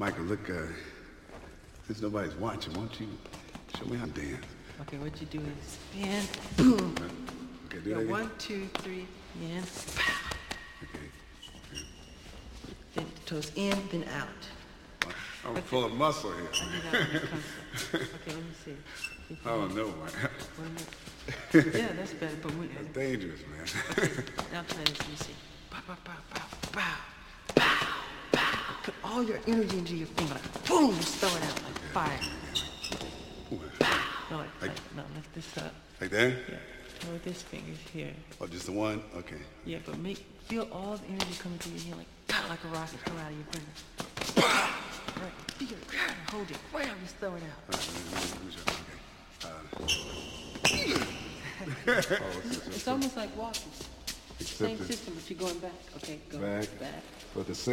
Michael, look, since nobody's watching, why don't you show me how to dance? Okay, what you do is spin, boom. Okay, do that again. 1, 2, 3, in, pow. Okay. Then the toes in, then out. I'm full of muscle here. I need that one to come from. Okay, let me see. I don't know, man. 1 minute. Yeah, that's better, but we... That's dangerous, man. Okay, now try this, let me see. Pow, pow, pow, pow, pow, pow, pow. Put all your energy into your finger, like boom, just throw it out like fire. Pow. No, lift this up. Like that? Yeah, throw this finger here. Oh, just the one? Okay. Yeah, but feel all the energy coming through your hand like pow, like a rocket come out of your finger. Right, feel it, grab it, hold it, wham, just throw it out. It's almost like walking. Same system, but you're going back. Okay, go back. But the